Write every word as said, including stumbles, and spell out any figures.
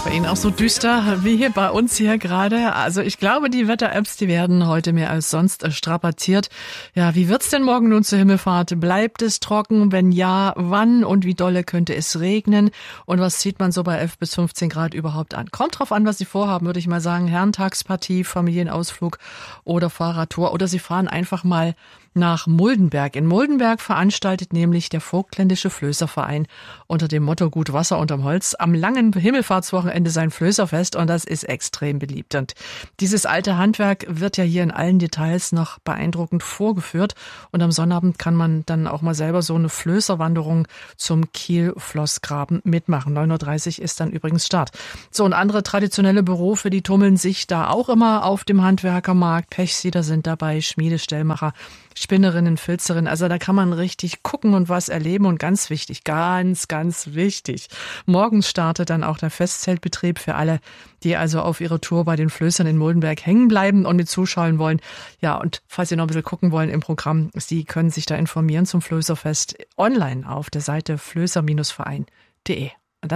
Bei Ihnen auch so düster wie hier bei uns hier gerade. Also ich glaube, die Wetter-Apps, die werden heute mehr als sonst strapaziert. Ja, wie wird's denn morgen nun zur Himmelfahrt? Bleibt es trocken? Wenn ja, wann und wie dolle könnte es regnen? Und was zieht man so bei elf bis fünfzehn Grad überhaupt an? Kommt drauf an, was Sie vorhaben, würde ich mal sagen. Herrentagspartie, Familienausflug oder Fahrradtour. Oder Sie fahren einfach mal nach Muldenberg. In Muldenberg veranstaltet nämlich der Vogtländische Flößerverein unter dem Motto Gut Wasser unterm Holz am langen Himmelfahrtswochenende sein Flößerfest, und das ist extrem beliebt. Und dieses alte Handwerk wird ja hier in allen Details noch beeindruckend vorgeführt, und am Sonnabend kann man dann auch mal selber so eine Flößerwanderung zum Kiel-Floßgraben mitmachen. neun Uhr dreißig ist dann übrigens Start. So, und andere traditionelle Berufe, die tummeln sich da auch immer auf dem Handwerkermarkt. Pechsieder sind dabei, Schmiede, Stellmacher, Spinnerinnen, Filzerinnen, also da kann man richtig gucken und was erleben, und ganz wichtig, ganz, ganz wichtig, morgens startet dann auch der Festzeltbetrieb für alle, die also auf ihrer Tour bei den Flößern in Muldenberg hängen bleiben und mit zuschauen wollen. Ja, und falls Sie noch ein bisschen gucken wollen im Programm, Sie können sich da informieren zum Flößerfest online auf der Seite flößer Verein punkt de.